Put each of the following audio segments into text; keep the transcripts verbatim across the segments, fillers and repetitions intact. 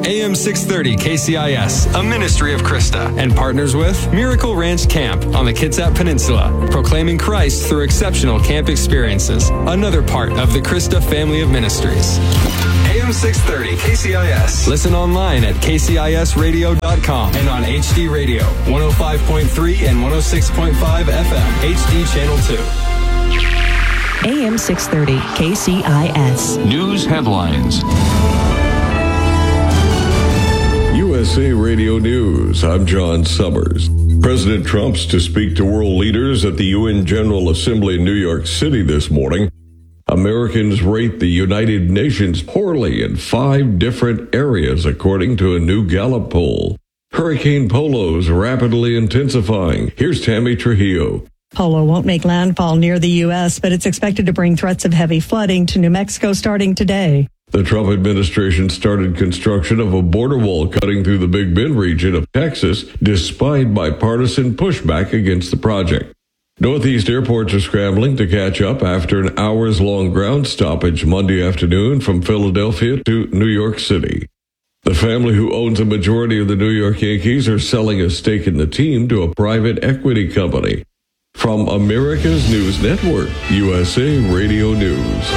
A M six thirty K C I S, a ministry of Krista, and partners with Miracle Ranch Camp on the Kitsap Peninsula, proclaiming Christ through exceptional camp experiences, another part of the Krista family of ministries. A M six thirty K C I S. Listen online at k c i s radio dot com and on H D Radio, one oh five point three and one oh six point five F M, H D Channel two. A M six thirty K C I S. News headlines. U S A Radio News. I'm John Summers. President Trump's to speak to world leaders at the U N General Assembly in New York City this morning. Americans rate the United Nations poorly in five different areas, according to a new Gallup poll. Hurricane Polo is rapidly intensifying. Here's Tammy Trujillo. Polo won't make landfall near the U S, but it's expected to bring threats of heavy flooding to New Mexico starting today. The Trump administration started construction of a border wall cutting through the Big Bend region of Texas, despite bipartisan pushback against the project. Northeast airports are scrambling to catch up after an hours-long ground stoppage Monday afternoon from Philadelphia to New York City. The family who owns a majority of the New York Yankees are selling a stake in the team to a private equity company. From America's News Network, U S A Radio News.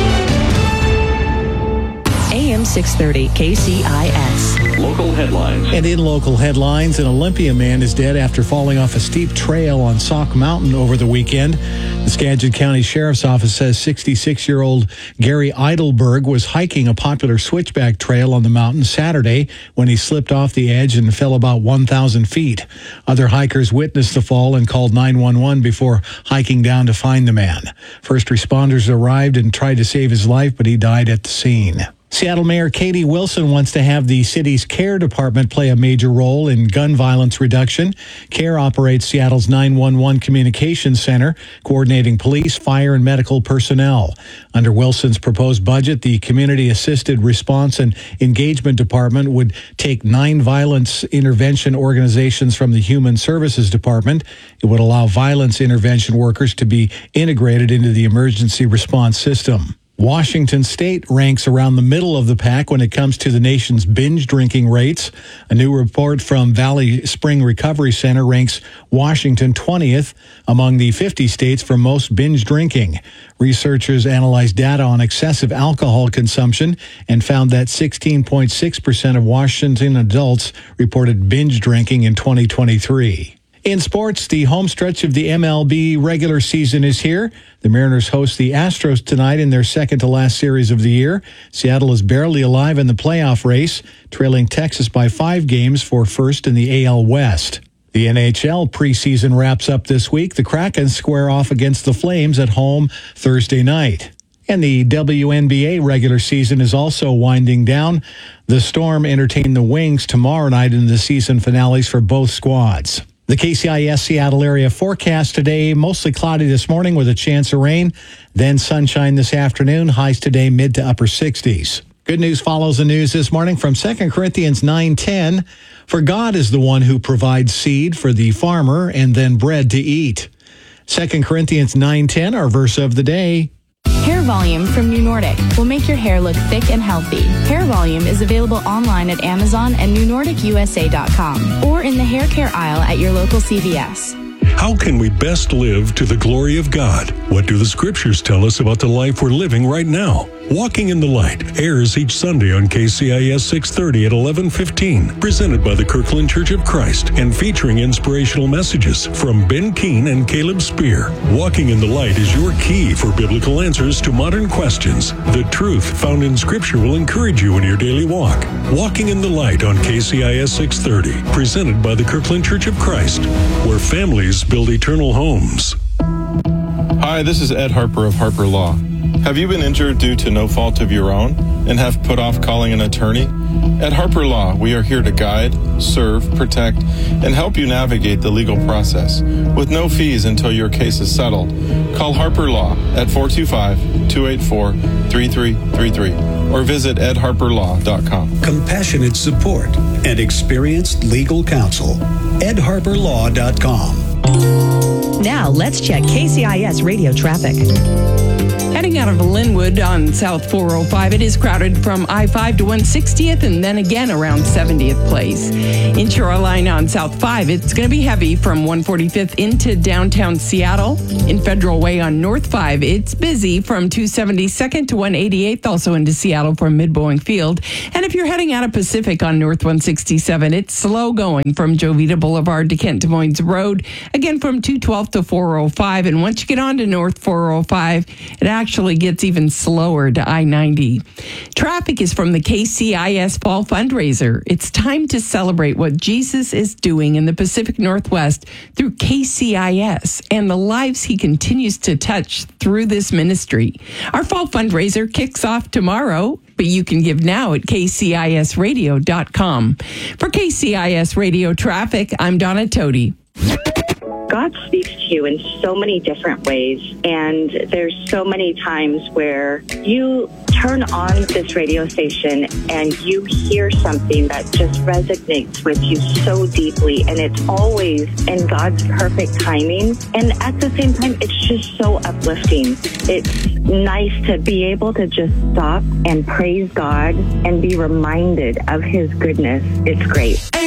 A M six thirty K C I S. Local headlines. And in local headlines, an Olympia man is dead after falling off a steep trail on Sauk Mountain over the weekend. The Skagit County Sheriff's Office says sixty-six-year-old Gary Eidelberg was hiking a popular switchback trail on the mountain Saturday when he slipped off the edge and fell about one thousand feet. Other hikers witnessed the fall and called nine one one before hiking down to find the man. First responders arrived and tried to save his life, but he died at the scene. Seattle Mayor Katie Wilson wants to have the city's care department play a major role in gun violence reduction. CARE operates Seattle's nine one one communications center, coordinating police, fire, and medical personnel. Under Wilson's proposed budget, the Community Assisted Response and Engagement Department would take nine violence intervention organizations from the Human Services Department. It would allow violence intervention workers to be integrated into the emergency response system. Washington State ranks around the middle of the pack when it comes to the nation's binge drinking rates. A new report from Valley Spring Recovery Center ranks Washington twentieth among the fifty states for most binge drinking. Researchers analyzed data on excessive alcohol consumption and found that sixteen point six percent of Washington adults reported binge drinking in twenty twenty-three. In sports, the home stretch of the M L B regular season is here. The Mariners host the Astros tonight in their second-to-last series of the year. Seattle is barely alive in the playoff race, trailing Texas by five games for first in the A L West. The N H L preseason wraps up this week. The Kraken square off against the Flames at home Thursday night. And the W N B A regular season is also winding down. The Storm entertain the Wings tomorrow night in the season finales for both squads. The K C I S Seattle area forecast today, mostly cloudy this morning with a chance of rain, then sunshine this afternoon, highs today mid to upper sixties. Good news follows the news this morning from Second Corinthians nine ten. For God is the one who provides seed for the farmer and then bread to eat. Second Corinthians nine ten, our verse of the day. Hair Volume from New Nordic will make your hair look thick and healthy. Hair Volume is available online at Amazon and new nordic u s a dot com or in the hair care aisle at your local C V S. How can we best live to the glory of God? What do the scriptures tell us about the life we're living right now? Walking in the Light airs each Sunday on K C I S six thirty at eleven fifteen, presented by the Kirkland Church of Christ and featuring inspirational messages from Ben Keene and Caleb Spear. Walking in the Light is your key for biblical answers to modern questions. The truth found in Scripture will encourage you in your daily walk. Walking in the Light on K C I S six thirty, presented by the Kirkland Church of Christ, where families build eternal homes. Hi, this is Ed Harper of Harper Law. Have you been injured due to no fault of your own and have put off calling an attorney? At Harper Law, we are here to guide, serve, protect, and help you navigate the legal process with no fees until your case is settled. Call Harper Law at four two five, two eight four, three three three three or visit ed harper law dot com. Compassionate support and experienced legal counsel. ed harper law dot com. Now let's check K C I S radio traffic. Heading heading out of Linwood on South four oh five, it is crowded from I five to one sixtieth and then again around seventieth Place. In Shoreline on South five, it's going to be heavy from one forty-fifth into downtown Seattle. In Federal Way on North five, it's busy from two seventy-second to one eighty-eighth, also into Seattle from Mid-Boeing Field. And if you're heading out of Pacific on North one sixty-seven, it's slow going from Jovita Boulevard to Kent Des Moines Road, again from two twelve to four oh five. And once you get on to North four oh five, it actually gets even slower to I ninety. Traffic is from the K C I S Fall Fundraiser. It's time to celebrate what Jesus is doing in the Pacific Northwest through K C I S and the lives he continues to touch through this ministry. Our Fall Fundraiser kicks off tomorrow, but you can give now at K C I S radio dot com. For K C I S Radio Traffic, I'm Donna Toti. God speaks to you in so many different ways, and there's so many times where you turn on this radio station and you hear something that just resonates with you so deeply, and it's always in God's perfect timing. And at the same time, it's just so uplifting. It's nice to be able to just stop and praise God and be reminded of his goodness. It's great.